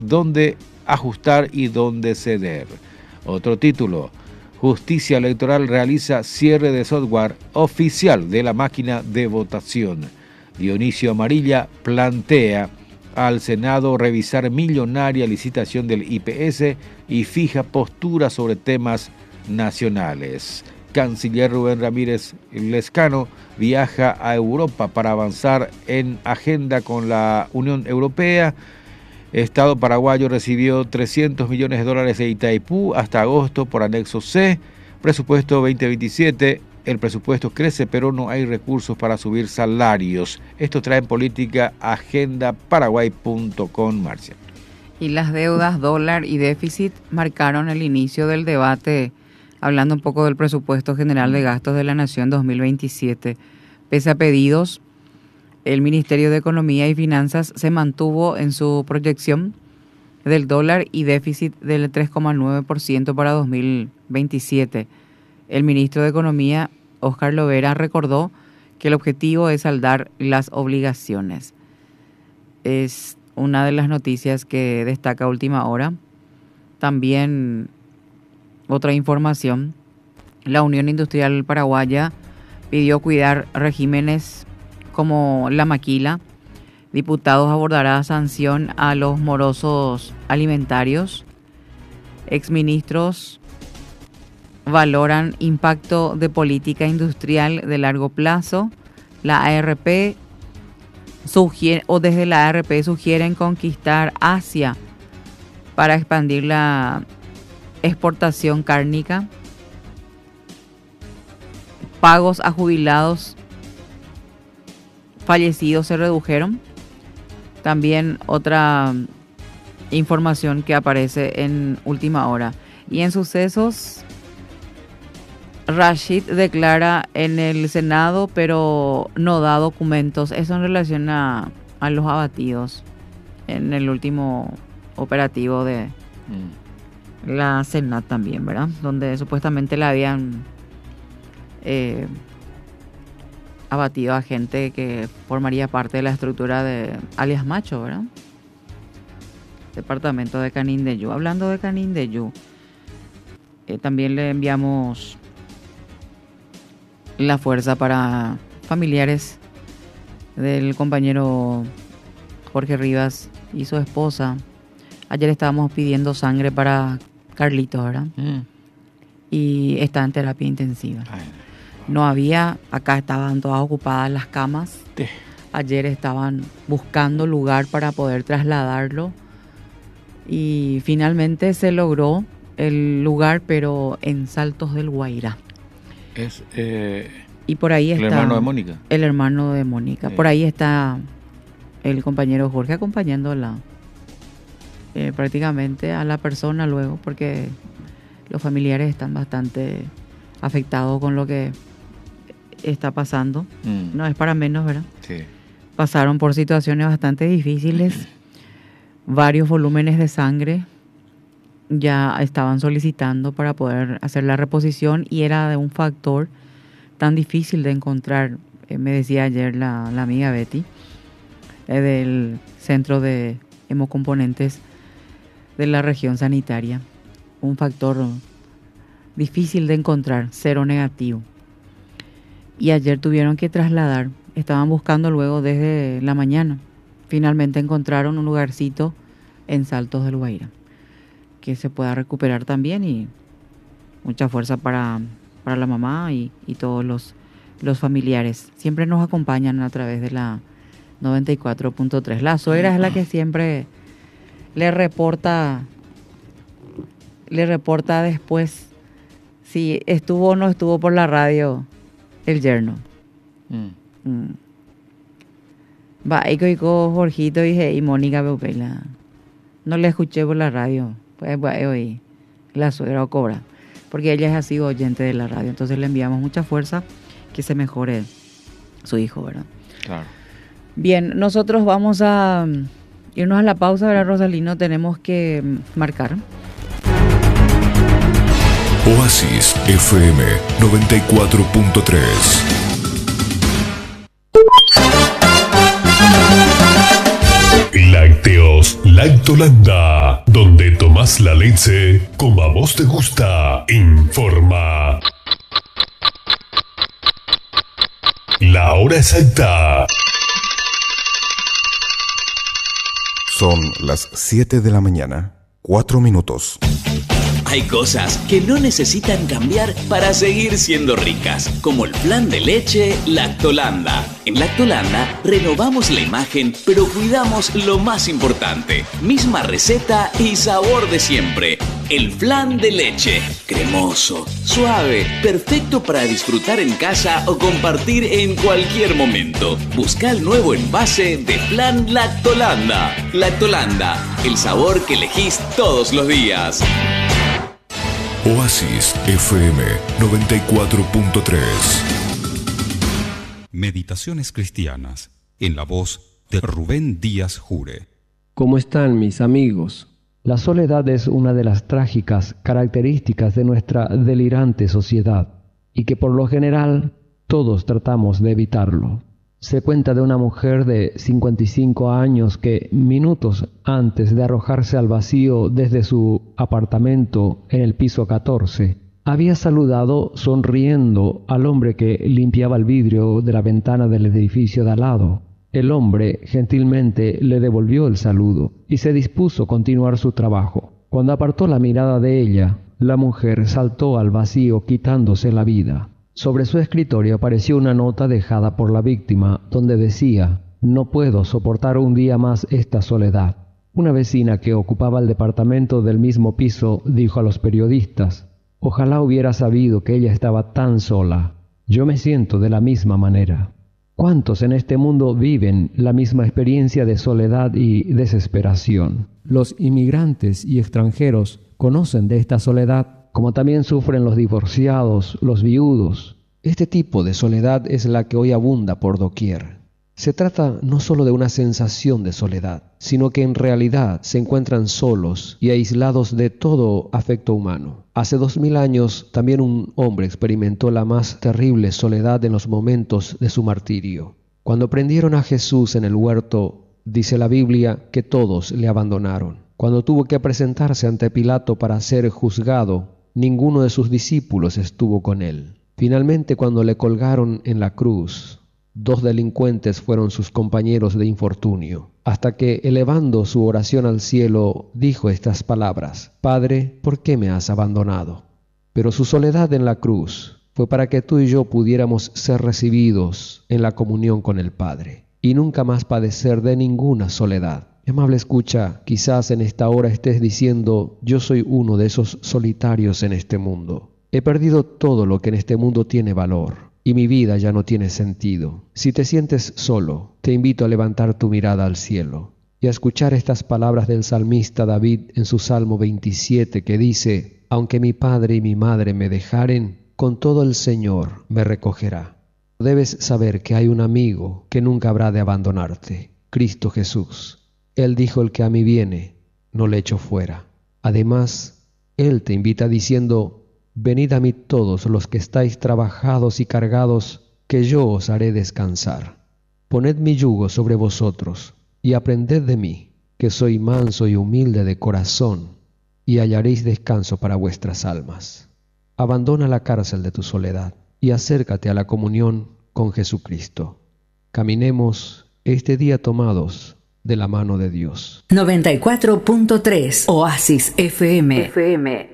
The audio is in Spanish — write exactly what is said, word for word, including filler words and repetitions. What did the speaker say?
dónde ajustar y dónde ceder. Otro título: Justicia Electoral realiza cierre de software oficial de la máquina de votación. Dionisio Amarilla plantea al Senado revisar millonaria licitación del I P S y fija postura sobre temas nacionales. Canciller Rubén Ramírez Lezcano viaja a Europa para avanzar en agenda con la Unión Europea. Estado paraguayo recibió trescientos millones de dólares de Itaipú hasta agosto por anexo C. Presupuesto veinte veintisiete, el presupuesto crece pero no hay recursos para subir salarios. Esto trae en política agenda paraguay punto com, Marcia. Y las deudas, dólar y déficit marcaron el inicio del debate, hablando un poco del presupuesto general de gastos de la Nación dos mil veintisiete. Pese a pedidos, el Ministerio de Economía y Finanzas se mantuvo en su proyección del dólar y déficit del tres coma nueve por ciento para dos mil veintisiete. El ministro de Economía, Óscar Lovera, recordó que el objetivo es saldar las obligaciones. Es una de las noticias que destaca Última Hora. También otra información: la Unión Industrial Paraguaya pidió cuidar regímenes como la maquila. Diputados abordará sanción a los morosos alimentarios. Exministros valoran impacto de política industrial de largo plazo. La A R P sugiere, o desde la A R P sugieren conquistar Asia para expandir la exportación cárnica. Pagos a jubilados fallecidos se redujeron. También otra información que aparece en Última Hora. Y en sucesos, Rashid declara en el Senado, pero no da documentos. Eso en relación a, a los abatidos en el último operativo de mm. la Senat también, ¿verdad? Donde supuestamente le habían eh, abatido a gente que formaría parte de la estructura de alias Macho, ¿verdad? Departamento de Canindeyú. Hablando de Canindeyú, eh, también le enviamos la fuerza para familiares del compañero Jorge Rivas y su esposa. Ayer estábamos pidiendo sangre para Carlitos, ¿verdad? Mm. Y está en terapia intensiva. Ay. No había, acá estaban todas ocupadas las camas. Sí. Ayer estaban buscando lugar para poder trasladarlo y finalmente se logró el lugar, pero en Saltos del Guairá. Es eh, y por ahí está el hermano de Mónica. El hermano de Mónica. Sí. Por ahí está el compañero Jorge acompañándola eh, prácticamente a la persona luego, porque los familiares están bastante afectados con lo que está pasando. Mm. No es para menos, ¿verdad? Sí. Pasaron por situaciones bastante difíciles. Varios volúmenes de sangre ya estaban solicitando para poder hacer la reposición y era de un factor tan difícil de encontrar. Eh, me decía ayer la, la amiga Betty eh, del Centro de Hemocomponentes de la región sanitaria. Un factor difícil de encontrar, cero negativo. Y ayer tuvieron que trasladar, estaban buscando luego desde la mañana. Finalmente encontraron un lugarcito en Saltos del Guairá que se pueda recuperar también, y mucha fuerza para, para la mamá y, y todos los, los familiares. Siempre nos acompañan a través de la noventa y cuatro punto tres. La suegra es la que siempre le reporta, le reporta después si estuvo o no estuvo por la radio el yerno. Mm. Mm. Va, y con Jorgito y, y Mónica Beupela. No le escuché por la radio. Pues hoy la suegra cobra, porque ella es así oyente de la radio. Entonces le enviamos mucha fuerza, que se mejore su hijo, ¿verdad? Claro. Bien, nosotros vamos a irnos a la pausa, ¿verdad, Rosalino? Tenemos que marcar. Oasis F M noventa y cuatro punto tres. Lácteos Lactolanda, donde tomás la leche como a vos te gusta. Informa la hora exacta. Son las siete de la mañana, cuatro minutos. Hay cosas que no necesitan cambiar para seguir siendo ricas, como el flan de leche Lactolanda. En Lactolanda renovamos la imagen, pero cuidamos lo más importante. Misma receta y sabor de siempre. El flan de leche, cremoso, suave, perfecto para disfrutar en casa o compartir en cualquier momento. Busca el nuevo envase de flan Lactolanda. Lactolanda, el sabor que elegís todos los días. Oasis F M noventa y cuatro punto tres. Meditaciones cristianas, en la voz de Rubén Díaz Jure. ¿Cómo están mis amigos? La soledad es una de las trágicas características de nuestra delirante sociedad y que por lo general todos tratamos de evitarlo. Se cuenta de una mujer de cincuenta y cinco años que minutos antes de arrojarse al vacío desde su apartamento en el piso catorce, había saludado sonriendo al hombre que limpiaba el vidrio de la ventana del edificio de al lado. El hombre gentilmente le devolvió el saludo y se dispuso a continuar su trabajo. Cuando apartó la mirada de ella, la mujer saltó al vacío quitándose la vida. Sobre su escritorio apareció una nota dejada por la víctima donde decía: «No puedo soportar un día más esta soledad». Una vecina que ocupaba el departamento del mismo piso dijo a los periodistas: «Ojalá hubiera sabido que ella estaba tan sola. Yo me siento de la misma manera». ¿Cuántos en este mundo viven la misma experiencia de soledad y desesperación? Los inmigrantes y extranjeros conocen de esta soledad, como también sufren los divorciados, los viudos. Este tipo de soledad es la que hoy abunda por doquier. Se trata no solo de una sensación de soledad, sino que en realidad se encuentran solos y aislados de todo afecto humano. Hace dos mil años también un hombre experimentó la más terrible soledad en los momentos de su martirio. Cuando prendieron a Jesús en el huerto, dice la Biblia que todos le abandonaron. Cuando tuvo que presentarse ante Pilato para ser juzgado, ninguno de sus discípulos estuvo con él. Finalmente, cuando le colgaron en la cruz, dos delincuentes fueron sus compañeros de infortunio, hasta que, elevando su oración al cielo, dijo estas palabras: «Padre, ¿por qué me has abandonado?». Pero su soledad en la cruz fue para que tú y yo pudiéramos ser recibidos en la comunión con el Padre y nunca más padecer de ninguna soledad. Mi amable escucha, quizás en esta hora estés diciendo: «Yo soy uno de esos solitarios en este mundo. He perdido todo lo que en este mundo tiene valor y mi vida ya no tiene sentido». Si te sientes solo, te invito a levantar tu mirada al cielo y a escuchar estas palabras del salmista David en su Salmo veintisiete, que dice: «Aunque mi padre y mi madre me dejaren, con todo el Señor me recogerá». Debes saber que hay un amigo que nunca habrá de abandonarte: Cristo Jesús. Él dijo: «El que a mí viene, no le echo fuera». Además, Él te invita diciendo: «Venid a mí todos los que estáis trabajados y cargados, que yo os haré descansar. Poned mi yugo sobre vosotros, y aprended de mí, que soy manso y humilde de corazón, y hallaréis descanso para vuestras almas». Abandona la cárcel de tu soledad y acércate a la comunión con Jesucristo. Caminemos este día tomados de la mano de Dios. noventa y cuatro punto tres Oasis F M. F M.